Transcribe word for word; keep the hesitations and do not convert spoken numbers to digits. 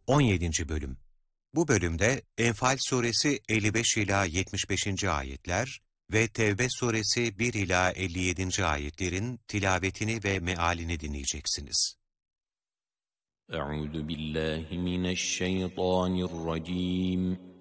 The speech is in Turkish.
on yedinci Bölüm. Bu bölümde Enfal suresi elli beş ila yetmiş beşinci ayetler ve Tevbe suresi bir ila elli yedinci ayetlerin tilavetini ve mealini dinleyeceksiniz. Euzu billahi mineşşeytanirracim.